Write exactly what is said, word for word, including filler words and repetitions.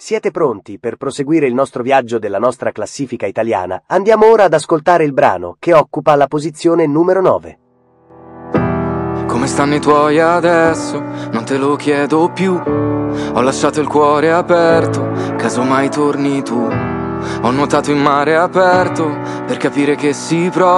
Siete pronti per proseguire il nostro viaggio della nostra classifica italiana? Andiamo ora ad ascoltare il brano che occupa la posizione numero nove. Come stanno i tuoi adesso? Non te lo chiedo più. Ho lasciato il cuore aperto, casomai torni tu. Ho nuotato in mare aperto per capire che si prova